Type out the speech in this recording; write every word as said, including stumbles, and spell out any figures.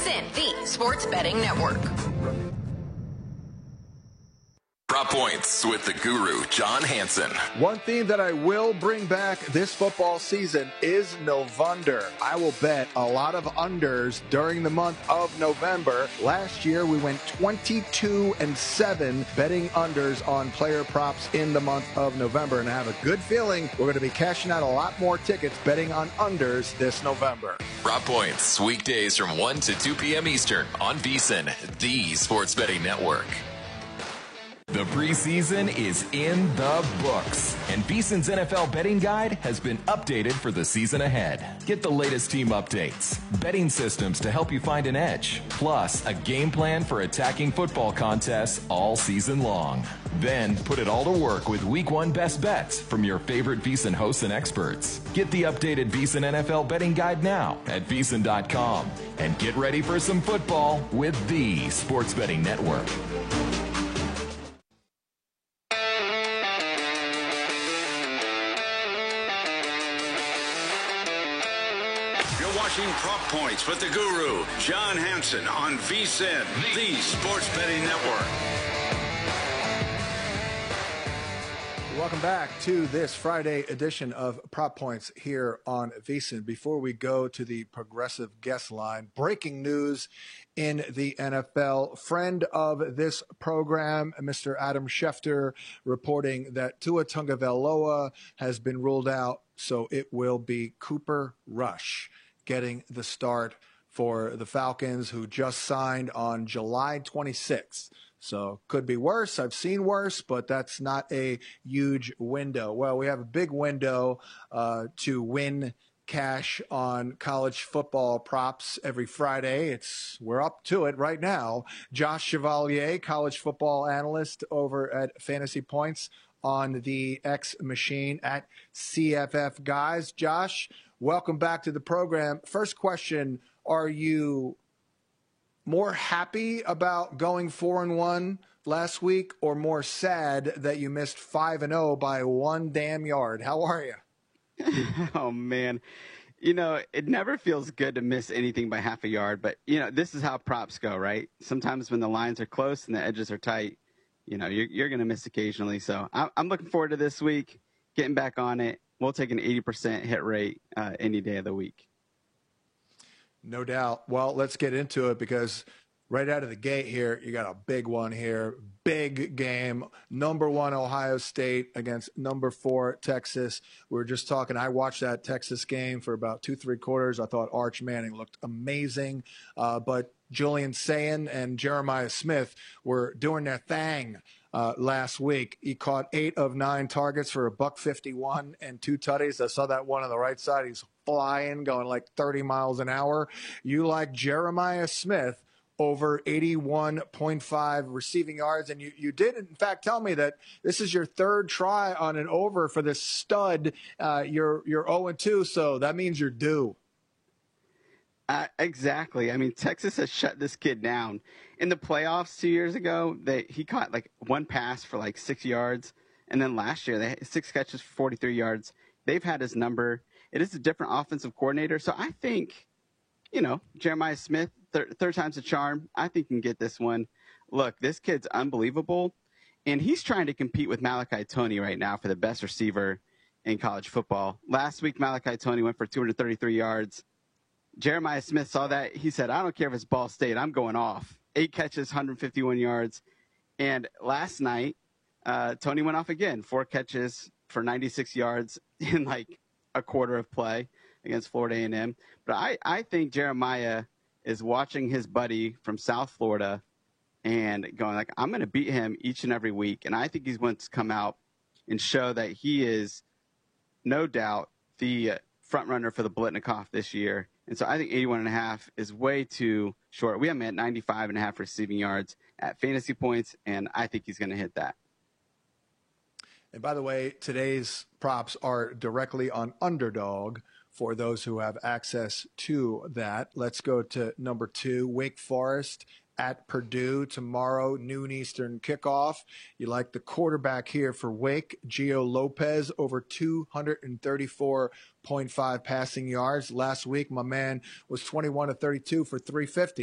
VSiN, the Sports Betting Network. Prop Points with the guru, John Hansen. One theme that I will bring back this football season is November. I will bet a lot of unders during the month of November. Last year, we went twenty-two and seven betting unders on player props in the month of November. And I have a good feeling we're going to be cashing out a lot more tickets betting on unders this November. Prop Points, weekdays from one to two p.m. Eastern on VSiN, the Sports Betting Network. The preseason is in the books, and VSiN's N F L betting guide has been updated for the season ahead. Get the latest team updates, betting systems to help you find an edge, plus a game plan for attacking football contests all season long. Then put it all to work with week one best bets from your favorite VSiN hosts and experts. Get the updated VSiN N F L betting guide now at V S I N dot com and get ready for some football with the Sports Betting Network. Prop Points with the guru, John Hansen, on VSiN, the Sports Betting Network. Welcome back to this Friday edition of Prop Points here on VSiN. Before we go to the progressive guest line, breaking news in the N F L. Friend of this program, Mister Adam Schefter, reporting that Tua Tagovailoa has been ruled out, so it will be Cooper Rush getting the start for the Falcons, who just signed on July twenty-sixth. So could be worse. I've seen worse, but that's not a huge window. Well, we have a big window uh, to win cash on college football props every Friday. It's we're up to it right now. Josh Chevalier, college football analyst over at Fantasy Points on the X machine at C F F Guys. Josh, welcome back to the program. First question, are you more happy about going four and one last week or more sad that you missed five and oh by one damn yard? How are you? Oh, man. You know, it never feels good to miss anything by half a yard, but, you know, this is how props go, right? Sometimes when the lines are close and the edges are tight, you know, you're, you're going to miss occasionally. So I'm, I'm looking forward to this week, getting back on it. We'll take an eighty percent hit rate uh, any day of the week. No doubt. Well, let's get into it because right out of the gate here, you got a big one here. Big game. Number one, Ohio State against number four, Texas. We were just talking. I watched that Texas game for about two, three quarters. I thought Arch Manning looked amazing. Uh, but Julian Sayin and Jeremiah Smith were doing their thing uh, last week. He caught eight of nine targets for a buck fifty-one and two tutties. I saw that one on the right side. He's flying, going like thirty miles an hour. You like Jeremiah Smith over eighty-one point five receiving yards. And you, you did, in fact, tell me that this is your third try on an over for this stud. Uh, you're, you're oh and two, so that means you're due. Uh, exactly. I mean, Texas has shut this kid down. In the playoffs two years ago, they, he caught like one pass for like six yards. And then last year, they had six catches for forty-three yards. They've had his number. It is a different offensive coordinator. So I think, you know, Jeremiah Smith, thir- third time's a charm. I think he can get this one. Look, this kid's unbelievable. And he's trying to compete with Malachi Toney right now for the best receiver in college football. Last week, Malachi Toney went for two hundred thirty-three yards. Jeremiah Smith saw that. He said, I don't care if it's Ball State. I'm going off. Eight catches, one hundred fifty-one yards. And last night, uh, Toney went off again. Four catches for ninety-six yards in like a quarter of play against Florida A and M. But I, I think Jeremiah is watching his buddy from South Florida and going like, I'm going to beat him each and every week. And I think he's going to come out and show that he is no doubt the front runner for the Blitnikoff this year. And so I think eighty-one and a half is way too short. We have him at ninety-five and a half receiving yards at Fantasy Points, and I think he's going to hit that. And by the way, today's props are directly on Underdog for those who have access to that. Let's go to number two, Wake Forest at Purdue tomorrow, noon Eastern kickoff. You like the quarterback here for Wake, Gio Lopez, over two hundred thirty-four point five passing yards. Last week, my man was twenty-one to thirty-two for three fifty.